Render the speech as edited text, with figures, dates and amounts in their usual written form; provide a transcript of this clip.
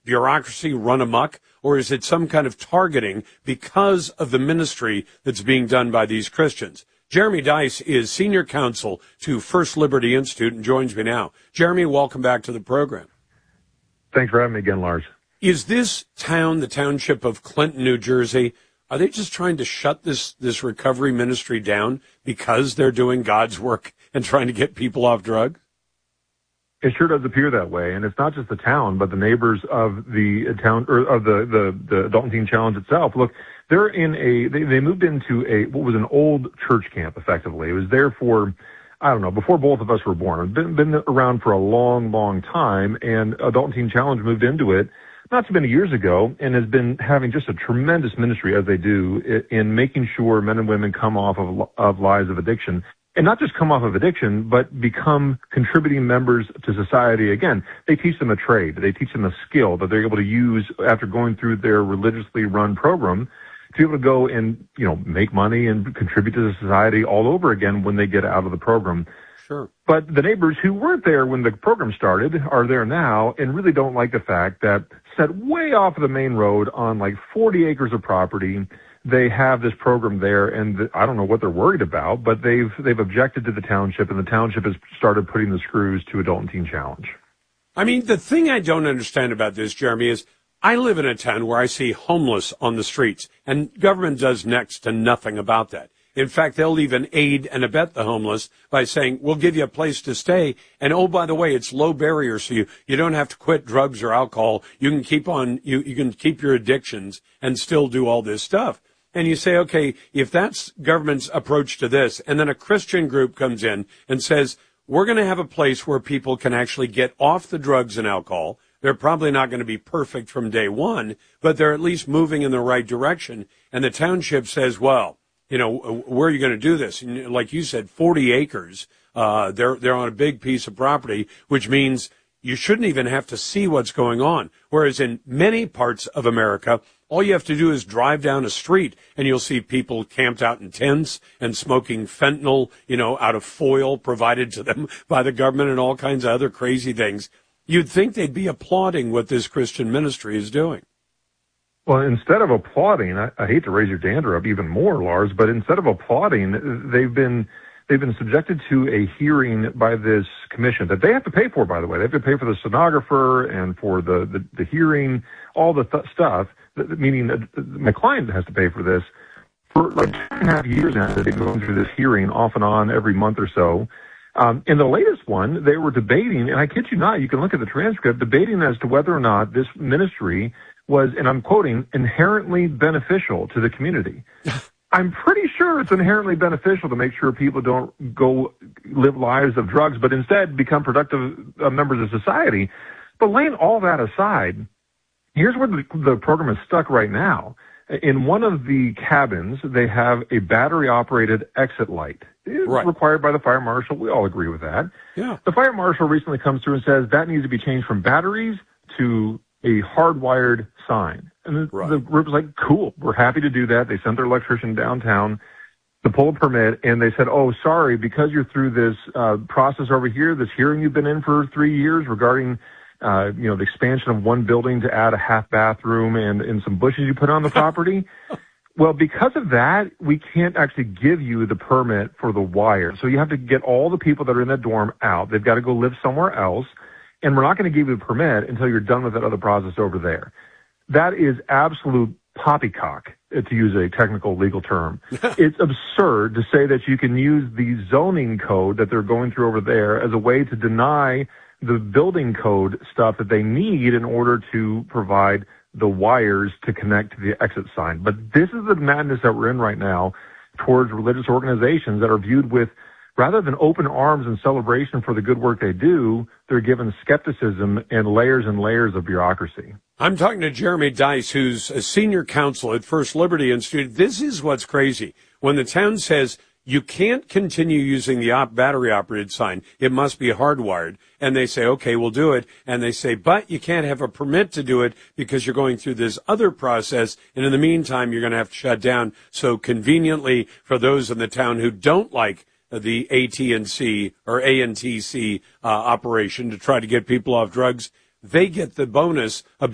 bureaucracy run amok, or is it some kind of targeting because of the ministry that's being done by these Christians? Jeremy Dys is senior counsel to First Liberty Institute and joins me now. Jeremy, welcome back to the program. Thanks for having me again, Lars. Is this town, the township of Clinton, New Jersey, are they just trying to shut this recovery ministry down because they're doing God's work and trying to get people off drugs? It sure does appear that way, and it's not just the town, but the neighbors of the town, or of the Adult and Teen Challenge itself. Look, they're they moved into what was an old church camp, effectively. It was there for, I don't know, before both of us were born. It's been around for a long, long time, and Adult and Teen Challenge moved into it not too many years ago, and has been having just a tremendous ministry, as they do, in making sure men and women come off of lives of addiction. And not just come off of addiction, but become contributing members to society. Again, they teach them a trade. They teach them a skill that they're able to use after going through their religiously run program to be able to go and, make money and contribute to the society all over again when they get out of the program. Sure. But the neighbors who weren't there when the program started are there now and really don't like the fact that set way off of the main road on like 40 acres of property, they have this program there, and I don't know what they're worried about, but they've objected to the township, and the township has started putting the screws to Adult and Teen Challenge. I mean, the thing I don't understand about this, Jeremy, is I live in a town where I see homeless on the streets, and government does next to nothing about that. In fact, they'll even aid and abet the homeless by saying, we'll give you a place to stay. And, oh, by the way, it's low barrier, so you don't have to quit drugs or alcohol. You can keep on, you can keep your addictions and still do all this stuff. And you say, okay, if that's government's approach to this, and then a Christian group comes in and says, we're going to have a place where people can actually get off the drugs and alcohol. They're probably not going to be perfect from day one, but they're at least moving in the right direction. And the township says, well, where are you going to do this? And like you said, 40 acres. They're on a big piece of property, which means you shouldn't even have to see what's going on. Whereas in many parts of America, all you have to do is drive down a street and you'll see people camped out in tents and smoking fentanyl, out of foil provided to them by the government and all kinds of other crazy things. You'd think they'd be applauding what this Christian ministry is doing. Well, instead of applauding, I hate to raise your dander up even more, Lars, but instead of applauding, they've been subjected to a hearing by this commission that they have to pay for, by the way. They have to pay for the stenographer and for the hearing, all the stuff, meaning my client has to pay for this. For like 2.5 years now, they've been going through this hearing off and on every month or so. In the latest one, they were debating, and I kid you not, you can look at the transcript, debating as to whether or not this ministry was, and I'm quoting, inherently beneficial to the community. I'm pretty sure it's inherently beneficial to make sure people don't go live lives of drugs, but instead become productive members of society. But laying all that aside, here's where the program is stuck right now. In one of the cabins, they have a battery-operated exit light. It's required by the fire marshal. We all agree with that. Yeah. The fire marshal recently comes through and says that needs to be changed from batteries to a hardwired sign. And the group's like, cool, we're happy to do that. They sent their electrician downtown to pull a permit, and they said, oh, sorry, because you're through this process over here, this hearing you've been in for 3 years regarding the expansion of one building to add a half bathroom and some bushes you put on the property. Well, because of that, we can't actually give you the permit for the wire. So you have to get all the people that are in that dorm out. They've got to go live somewhere else. And we're not going to give you the permit until you're done with that other process over there. That is absolute poppycock, to use a technical legal term. It's absurd to say that you can use the zoning code that they're going through over there as a way to deny the building code stuff that they need in order to provide the wires to connect to the exit sign. But this is the madness that we're in right now towards religious organizations that are viewed with, rather than open arms and celebration for the good work they do, they're given skepticism and layers of bureaucracy. I'm talking to Jeremy Dys, who's a senior counsel at First Liberty Institute. This is what's crazy. When the town says you can't continue using the battery-operated sign, it must be hardwired, and they say, okay, we'll do it, and they say, but you can't have a permit to do it because you're going through this other process, and in the meantime, you're going to have to shut down. So conveniently, for those in the town who don't like the AT&C or ANTC operation to try to get people off drugs, they get the bonus of